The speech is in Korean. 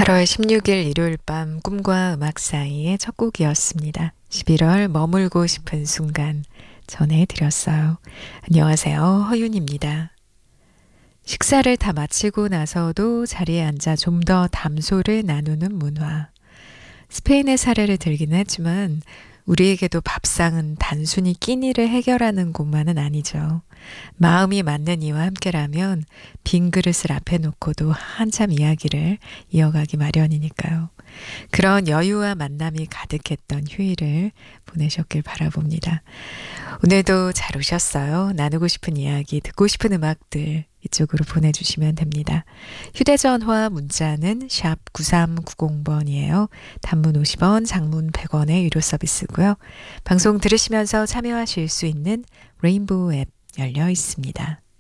8월 16일 일요일 밤 꿈과 음악 사이의 첫 곡이었습니다. 11월 머물고 싶은 순간 전해드렸어요. 안녕하세요. 허윤입니다. 식사를 다 마치고 나서도 자리에 앉아 좀 더 담소를 나누는 문화. 스페인의 사례를 들기는 했지만 우리에게도 밥상은 단순히 끼니를 해결하는 곳만은 아니죠. 마음이 맞는 이와 함께라면 빈 그릇을 앞에 놓고도 한참 이야기를 이어가기 마련이니까요. 그런 여유와 만남이 가득했던 휴일을 보내셨길 바라봅니다. 오늘도 잘 오셨어요. 나누고 싶은 이야기, 듣고 싶은 음악들 이쪽으로 보내주시면 됩니다. 휴대전화 문자는 샵 9390번이에요. 단문 50원, 장문 100원의 유료 서비스고요. 방송 들으시면서 참여하실 수 있는 레인보우 앱 열려 있습니다.